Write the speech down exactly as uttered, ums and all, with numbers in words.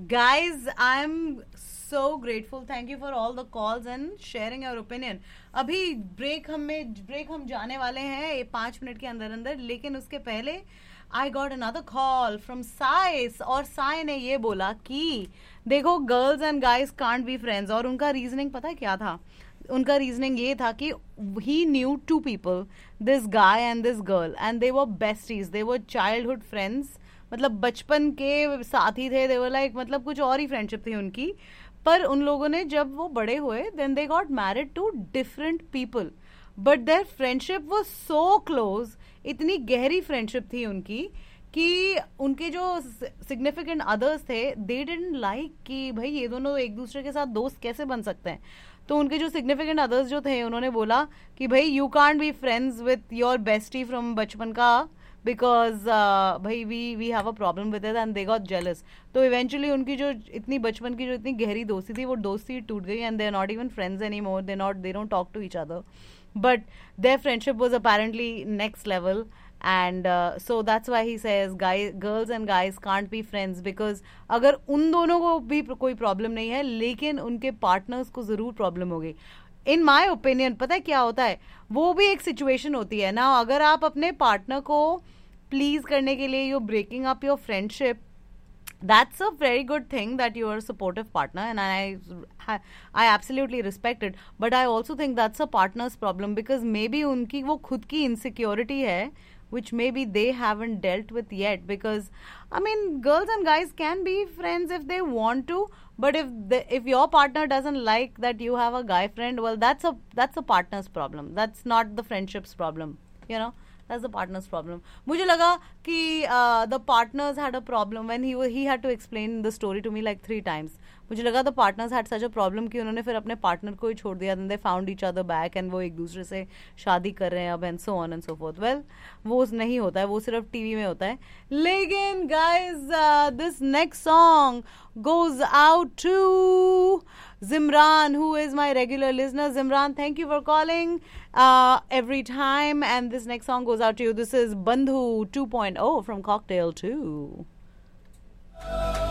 Guys, I'm so grateful. Thank you for all the calls and sharing your opinion. अभी break हमें break हम जाने वाले हैं ये पांच मिनट के अंदर अंदर, लेकिन उसके पहले I got another call from साइस, और साई ने ये बोला कि देखो girls and guys can't be friends, और उनका रीजनिंग पता है क्या था? उनका रीजनिंग ये था कि ही new to people, this guy and this girl, and they were besties, they were childhood friends, मतलब बचपन के साथी थे, दे वर लाइक मतलब कुछ और ही फ्रेंडशिप थी उनकी. पर उन लोगों ने जब वो बड़े हुए then they got married to different people, but their friendship was so close, इतनी गहरी फ्रेंडशिप थी उनकी कि उनके जो सिग्निफिकेंट अदर्स थे दे डिडंट लाइक कि भाई ये दोनों एक दूसरे के साथ दोस्त कैसे बन सकते हैं. तो उनके जो सिग्निफिकेंट अदर्स जो थे उन्होंने बोला कि भाई you can't be friends with your bestie from बचपन का, बिकॉज भाई we we have a problem with it, and they got jealous. तो इवेंचुअली उनकी जो इतनी बचपन की जो इतनी गहरी दोस्ती थी वो दोस्ती टूट गई, and they are not even friends any more, they not they don't talk to each other, but their friendship was apparently next level. And uh, so that's why he says guys, girls and guys can't be friends, because अगर उन दोनों को भी कोई problem नहीं है लेकिन उनके पार्टनर्स को जरूर प्रॉब्लम होगी. इन माई ओपिनियन पता है क्या होता है, वो भी एक सिचुएशन होती है ना. अगर आप अपने पार्टनर को प्लीज करने के लिए you breaking up your friendship, that's a very good thing that you are a supportive partner, and I I absolutely respect it, but I also think that's a partner's problem, because maybe उनकी वो खुद की insecurity है which maybe they haven't dealt with yet. Because I mean girls and guys can be friends if they want to, but if the, if your partner doesn't like that you have a guy friend, well that's a that's a partner's problem, that's not the friendship's problem, you know. That's the partner's problem. मुझे लगा कि uh, the partners had a problem when he he had to explain the story to me like three times. मुझे लगा the partners had such a problem कि उन्होंने फिर अपने partner को ही छोड़ दिया, then they found each other back and वो एक दूसरे से शादी कर रहे हैं अब, and so on and so forth. Well, वो नहीं होता है, वो सिर्फ टीवी में होता है. लेकिन guys, uh, this next song goes out to Zimran, who is my regular listener. Zimran, thank you for calling uh, every time, and this next song goes out to you. This is Bandhu two point oh from Cocktail two.